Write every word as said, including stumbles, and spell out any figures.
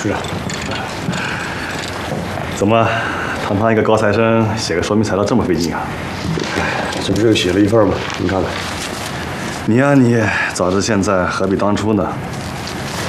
处长。 怎么，堂堂一个高材生，写个说明材料这么费劲啊？ 这不是又写了一份吗？您看看。 你呀、啊、你，早知现在何必当初呢？